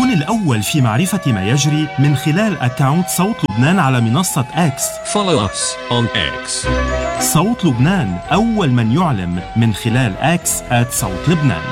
كن الأول في معرفة ما يجري من خلال أكاونت صوت لبنان على منصة إكس. Follow us on X. صوت لبنان، أول من يعلم من خلال إكس @صوت لبنان.